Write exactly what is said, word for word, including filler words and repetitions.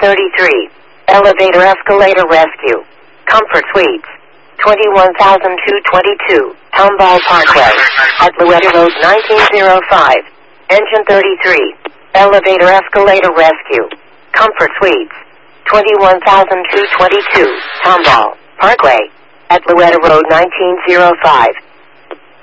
thirty-three. Elevator Escalator Rescue. Comfort Suites. twenty-one thousand two hundred twenty-two. Tomball Parkway. At Louetta Road nineteen oh five. Engine thirty-three. Elevator Escalator Rescue. Comfort Suites. twenty-one thousand two hundred twenty-two. Tomball Parkway. At Louetta Road nineteen oh five.